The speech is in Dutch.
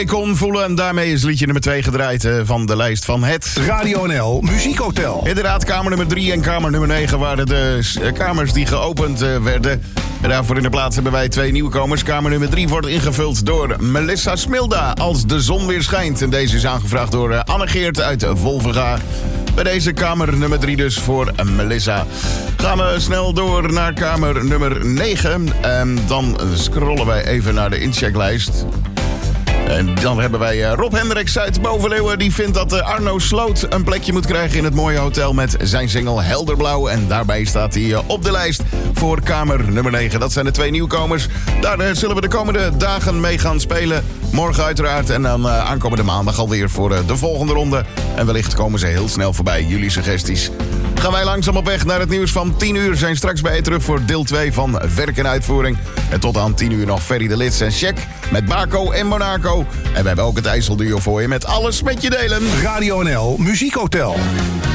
Ik kon voelen en daarmee is liedje nummer 2 gedraaid van de lijst van het Radio NL Muziekhotel. Inderdaad, kamer nummer 3 en kamer nummer 9 waren de kamers die geopend werden. En daarvoor in de plaats hebben wij 2 nieuwkomers. Kamer nummer 3 wordt ingevuld door Melissa Smilda als de zon weer schijnt. En deze is aangevraagd door Anne-Geert uit Wolvenga. Bij deze kamer nummer 3 dus voor Melissa. Gaan we snel door naar kamer nummer 9. En dan scrollen wij even naar de inchecklijst. En dan hebben wij Rob Hendricks uit Bovenleeuwen. Die vindt dat Arno Sloot een plekje moet krijgen in het mooie hotel met zijn single Helderblauw. En daarbij staat hij op de lijst voor kamer nummer 9. Dat zijn de 2 nieuwkomers. Daar zullen we de komende dagen mee gaan spelen. Morgen uiteraard en dan aankomende maandag alweer voor de volgende ronde. En wellicht komen ze heel snel voorbij, jullie suggesties. Gaan wij langzaam op weg naar het nieuws van 10 uur. Zijn straks bij je terug voor deel 2 van Werk en Uitvoering. En tot aan 10 uur nog Ferry de Lits en Check met Baco en Monaco. En we hebben ook het IJsselduo voor je met alles met je delen. Radio NL Muziekhotel.